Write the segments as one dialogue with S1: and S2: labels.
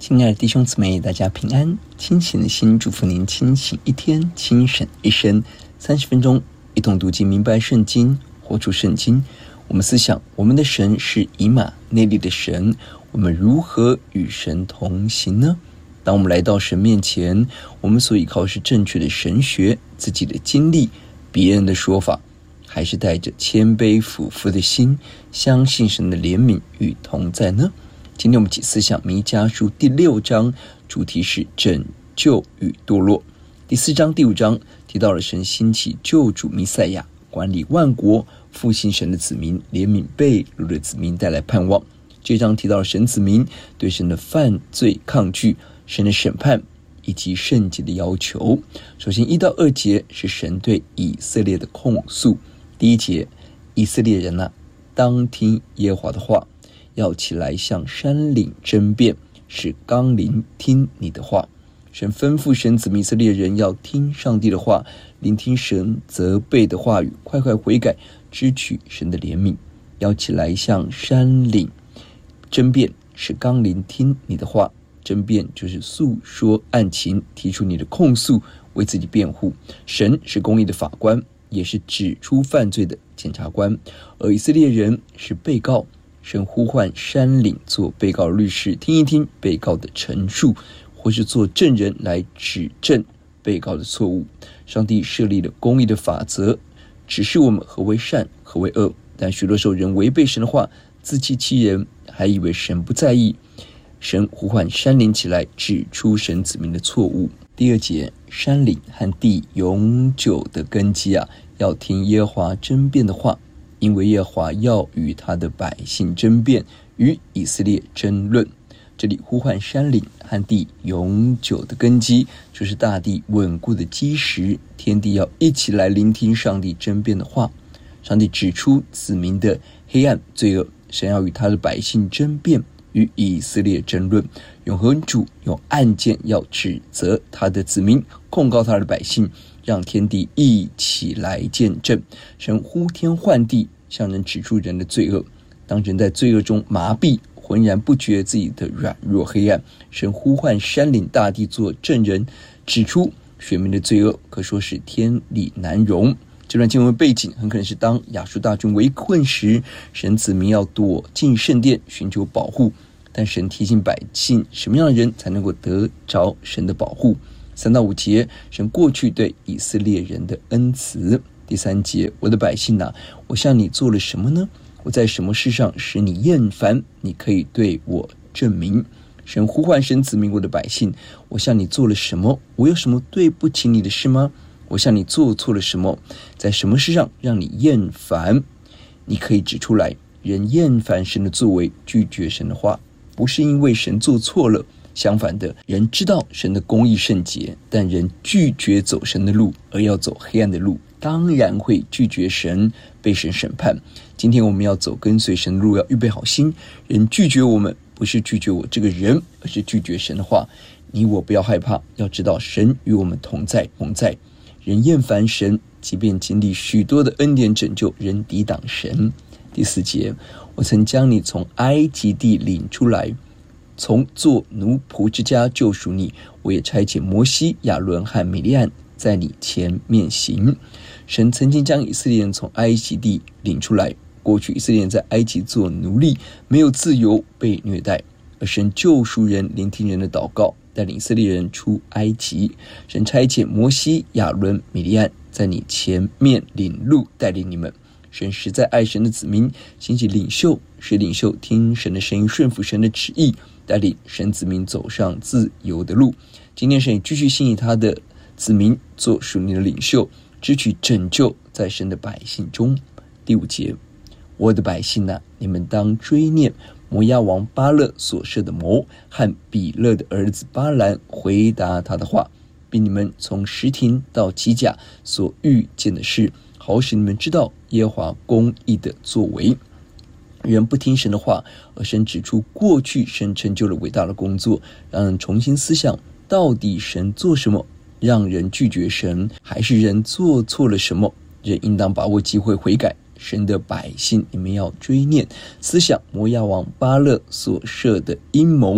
S1: 亲爱的弟兄姊妹，大家平安。清醒的心祝福您清醒一天，清醒一生。30分钟一同读经，明白圣经，活出圣经。我们思想，我们的神是以马内利的神，我们如何与神同行呢？当我们来到神面前，我们所依靠是正确的神学，自己的经历，别人的说法，还是带着谦卑俯伏的心，相信神的怜悯与同在呢？今天我们一起思想弥迦书第6章，主题是拯救与堕落。第4章第5章提到了神兴起救主弥赛亚，管理万国，复兴神的子民，怜悯被掳的子民，带来盼望。这章提到了神子民对神的犯罪抗拒，神的审判以及圣洁的要求。首先1到2节是神对以色列的控诉。第1节，以色列人啊，当听耶和华的话，要起来向山岭争辩，使冈陵听你的话。神吩咐神子民以色列人要听上帝的话，聆听神责备的话语，快快悔改，支取神的怜悯。要起来向山岭争辩，使冈陵听你的话。争辩就是诉说案情，提出你的控诉，为自己辩护。神是公义的法官，也是指出犯罪的检察官，而以色列人是被告。神呼唤山岭做被告律师，听一听被告的陈述，或是做证人来指证被告的错误。上帝设立了公义的法则，指示我们何为善，何为恶。但许多时候人违背神的话，自欺欺人，还以为神不在意。神呼唤山岭起来，指出神子民的错误。第2节，山岭和地永久的根基啊，要听耶和华争辩的话，因为耶和华要与他的百姓争辩，与以色列争论。这里呼唤山岭和地永久的根基，就是大地稳固的基石，天地要一起来聆听上帝争辩的话。上帝指出子民的黑暗罪恶，神要与他的百姓争辩，与以色列争论。永恒主用案件要指责他的子民，控告他的百姓，让天地一起来见证。神呼天唤地，向人指出人的罪恶。当人在罪恶中麻痹，浑然不觉自己的软弱黑暗，神呼唤山岭大地做证人，指出选民的罪恶，可说是天理难容。这段经文背景很可能是当亚述大军围困时，神子民要躲进圣殿寻求保护，但神提醒百姓什么样的人才能够得着神的保护。3到5节，神过去对以色列人的恩慈。第3节，我的百姓啊，我向你做了什么呢？我在什么事上使你厌烦？你可以对我证明。神呼唤神子民，我的百姓，我向你做了什么？我有什么对不起你的事吗？我向你做错了什么？在什么事上让你厌烦？你可以指出来。人厌烦神的作为，拒绝神的话，不是因为神做错了，相反的，人知道神的公义圣洁，但人拒绝走神的路，而要走黑暗的路，当然会拒绝神，被神审判。今天我们要走跟随神的路，要预备好心。人拒绝我们，不是拒绝我这个人，而是拒绝神的话。你我不要害怕，要知道神与我们同在。人厌烦神，即便经历许多的恩典拯救，仍抵挡神。第4节，我曾将你从埃及地领出来，从做奴仆之家救赎你。我也差遣摩西、亚伦和米利暗在你前面行。神曾经将以色列人从埃及地领出来。过去以色列人在埃及做奴隶，没有自由，被虐待，而神救赎人，聆听人的祷告，带领以色列人出埃及。神差遣摩西、亚伦、米利暗在你前面领路，带领你们。神实在爱神的子民，兴起领袖，使领袖听神的声音，顺服神的旨意，带领神子民走上自由的路。今天神也继续兴起他的子民做属灵的领袖，支取拯救在神的百姓中。第5节，我的百姓啊，你们当追念摩押王巴勒所设的谋，和比勒的儿子巴兰回答他的话，并你们从什亭到基甲所遇见的事，好使你们知道耶和华公义的作为。人不听神的话，而神指出过去神成就了伟大的工作，让人重新思想到底神做什么让人拒绝神，还是人做错了什么？人应当把握机会悔改。神的百姓，你们要追念思想摩押王巴勒所设的阴谋，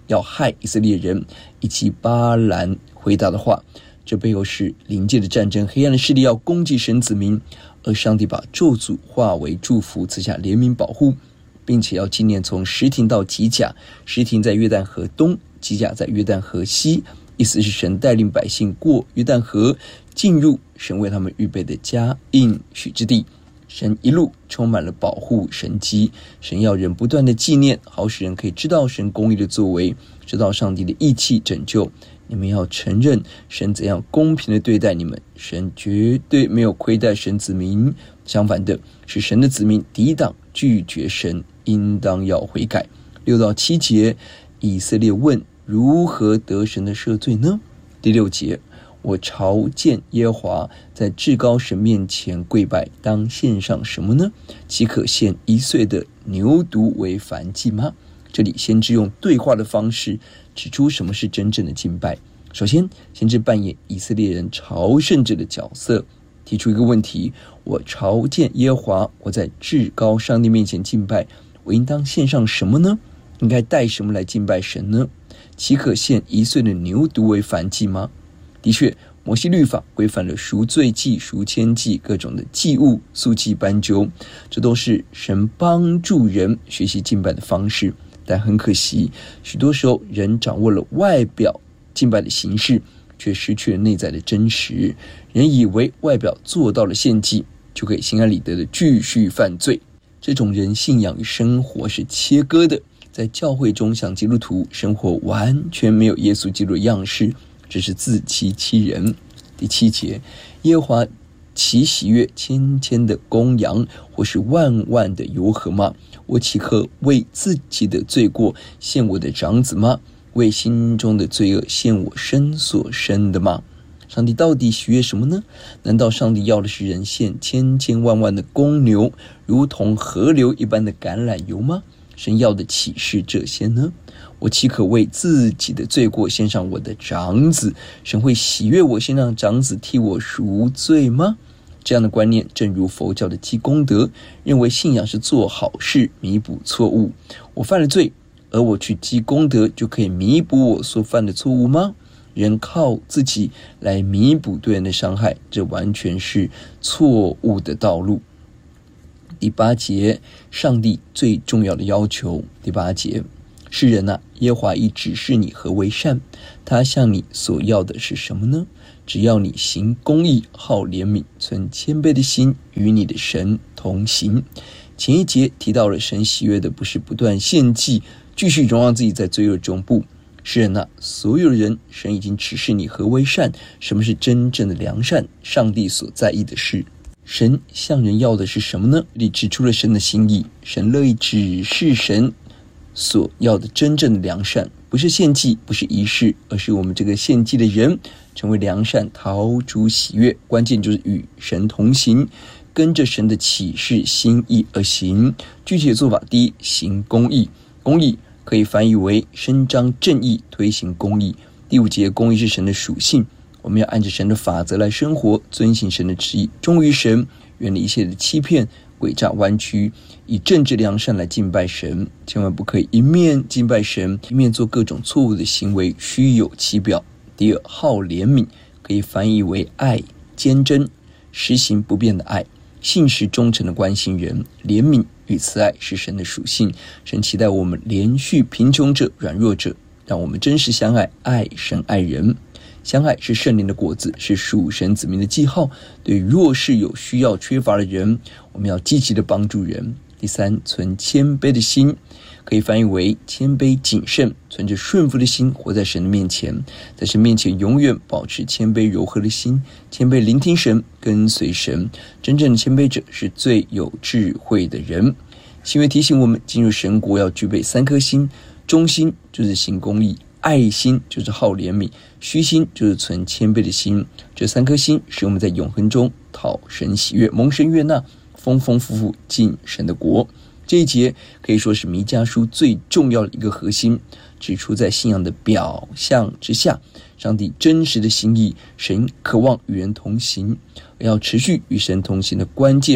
S1: 要害以色列人，以及巴兰回答的话，这背后是临界的战争，黑暗的势力要攻击神子民，而上帝把咒诅化为祝福，赐下怜悯保护，并且要纪念从什亭到吉甲，什亭在约旦河东，吉甲在约旦河西，意思是神带领百姓过约旦河，进入神为他们预备的家应许之地。神一路充满了保护神迹，神要人不断的纪念，好使人可以知道神公义的作为，知道上帝的义气拯救。你们要承认神怎样公平的对待你们，神绝对没有亏待神子民，相反的是神的子民抵挡拒绝神，应当要悔改。6到7节，以色列问如何得神的赦罪呢？第6节，我朝见耶和华，在至高神面前跪拜，当献上什么呢？岂可献1岁的牛犊为燔祭吗？这里先知用对话的方式指出什么是真正的敬拜。首先，先知扮演以色列人朝圣者的角色，提出一个问题：我朝见耶和华，我在至高上帝面前敬拜，我应当献上什么呢？应该带什么来敬拜神呢？岂可献1岁的牛犊为燔祭吗？的确，摩西律法规范了赎罪祭、赎愆祭各种的祭物、素祭、斑鸠，这都是神帮助人学习敬拜的方式。但很可惜，许多时候人掌握了外表敬拜的形式，却失去了内在的真实。人以为外表做到了献祭，就可以心安理得的继续犯罪。这种人信仰与生活是切割的，在教会中像基督徒生活完全没有耶稣基督的样式，这是自欺欺人。第7节，耶和华岂喜悦千千的公羊，或是万万的油和吗？我岂可为自己的罪过献我的长子吗？为心中的罪恶献我身所生的吗？上帝到底喜悦什么呢？难道上帝要的是人献千千万万的公牛，如同河流一般的橄榄油吗？神要的岂是这些呢？我岂可为自己的罪过献上我的长子？神会喜悦我献上长子替我赎罪吗？这样的观念正如佛教的积功德，认为信仰是做好事弥补错误。我犯了罪，而我去积功德就可以弥补我所犯的错误吗？人靠自己来弥补对人的伤害，这完全是错误的道路。第8节，上帝最重要的要求。第8节，世人啊，耶和华已指示你何为善，他向你所要的是什么呢？只要你行公义，好怜悯，存谦卑的心，与你的神同行。前一节提到了神喜悦的不是不断献祭，继续荣耀自己在罪恶中，不，世人啊，所有的人，神已经指示你何为善，什么是真正的良善，上帝所在意的事。神向人要的是什么呢？你指出了神的心意，神乐意指示神所要的真正的良善，不是献祭，不是仪式，而是我们这个献祭的人成为良善，讨主喜悦。关键就是与神同行，跟着神的启示心意而行。具体的做法，第一，行公义。公义可以翻译为伸张正义，推行公义。第5节，公义是神的属性，我们要按着神的法则来生活，遵行神的旨意，忠于神，远离一切的欺骗、诡诈、弯曲，以正直良善来敬拜神。千万不可以一面敬拜神，一面做各种错误的行为，虚有其表。第2，好怜悯，可以翻译为爱坚贞，实行不变的爱，信实忠诚的关心人。怜悯与慈爱是神的属性，神期待我们连续贫穷者、软弱者，让我们真实相爱，爱神爱人。相爱是圣灵的果子，是属神子民的记号。对于弱势有需要缺乏的人，我们要积极的帮助人。第3，存谦卑的心，可以翻译为谦卑谨慎，存着顺服的心活在神的面前，在神面前永远保持谦卑柔和的心，谦卑聆听神，跟随神。真正的谦卑者是最有智慧的人。新约提醒我们，进入神国要具备3颗心，忠心就是行公义，爱心就是好怜悯，虚心就是存谦卑的心。这3颗心使我们在永恒中讨神喜悦，蒙神悦纳，丰丰富富进神的国。这一节可以说是弥迦书最重要的一个核心，指出在信仰的表象之下，上帝真实的心意，神渴望与人同行，而要持续与神同行的关键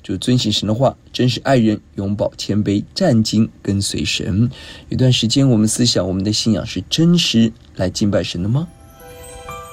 S1: 就遵行神的话，真实爱人，永葆谦卑，战兢跟随神。有段时间我们思想，我们的信仰是真实来敬拜神的吗？